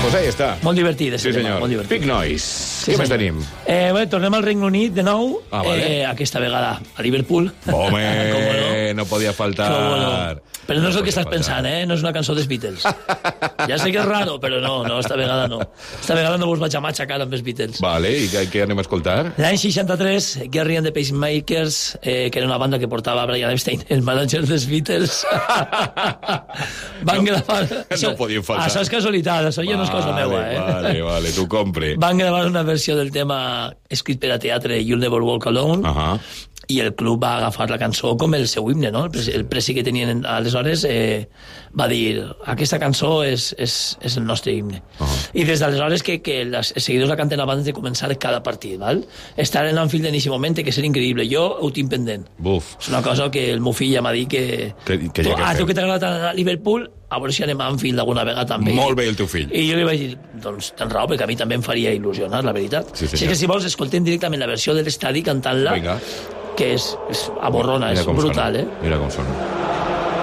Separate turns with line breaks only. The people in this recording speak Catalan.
Pues ahí està.
Molt divertit,
Sí, senyor.
molt divertit.
Pink Noise.
Sí,
Què més
senyor.
tenim?
Bé, tornem al Regne Unit de nou,
Vale.
aquesta vegada a Liverpool.
Home, no podia faltar.
No? Però no és el que estàs pensant, no és una cançó dels Beatles. Ja sé que és raro, però no, esta vegada no. Esta vegada no vos vaig a matxacar amb els Beatles.
Vale, i què anem a escoltar?
L'any 63, Gary and the Pacemakers, que era una banda que portava Brian Epstein, el manager dels Beatles, van gravar...
No podien faltar.
Això és casualitat, això ja no és cosa meua,
Vale, tu compre.
Van gravar una versió del tema escrit per a teatre, You'll Never Walk Alone, i el club va agafar la cançó com el seu himne, no? El presi que tenien aleshores va dir, aquesta cançó és el nostre himne. I des d'aleshores que els seguidors la canten abans de començar cada partit, val? Estar en l'Anfield en aquest moment que ser increïble. Jo ho tinc pendent.
Buf.
És una cosa que el meu fill ja m'ha dit que tu que t'agrada tant a Liverpool, a veure si anem a Anfield alguna vegada també.
Molt bé el teu fill.
I jo li vaig dir, doncs tens raó, perquè a mi també em faria il·lusionar, la veritat.
Sí,
si és que si vols, escoltem directament la versió de l'estadi cantant-la, que és aborrona, és brutal,
Mira com sona.